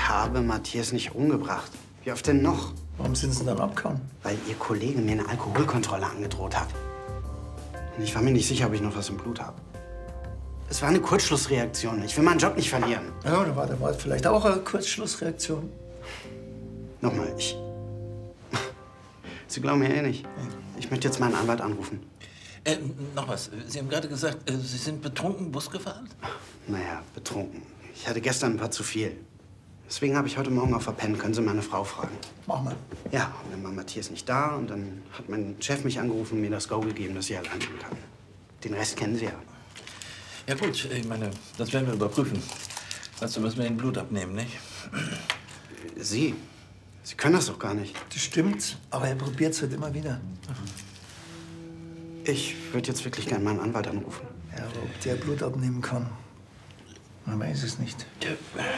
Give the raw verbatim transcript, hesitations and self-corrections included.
habe Matthias nicht umgebracht. Wie oft denn noch? Warum sind Sie dann abgehauen? Weil Ihr Kollege mir eine Alkoholkontrolle angedroht hat. Und ich war mir nicht sicher, ob ich noch was im Blut habe. Es war eine Kurzschlussreaktion. Ich will meinen Job nicht verlieren. Ja, da war, da war vielleicht auch eine Kurzschlussreaktion. Nochmal, ich... Sie glauben mir eh nicht. Ich möchte jetzt meinen Anwalt anrufen. Äh, noch was. Sie haben gerade gesagt, äh, Sie sind betrunken Bus gefahren? Naja, betrunken. Ich hatte gestern ein paar zu viel. Deswegen habe ich heute Morgen auch verpennt. Können Sie meine Frau fragen? Mach mal. Ja, und dann war Matthias nicht da und dann hat mein Chef mich angerufen und mir das Go gegeben, dass ich allein gehen kann. Den Rest kennen Sie ja. Ja gut, ich meine, das werden wir überprüfen. Dazu müssen wir Ihnen Blut abnehmen, nicht? Sie? Sie können das doch gar nicht. Das stimmt, aber er probiert es halt immer wieder. Ich würde jetzt wirklich gerne meinen Anwalt anrufen. Ja, aber ob der Blut abnehmen kann, man weiß es nicht. Ja.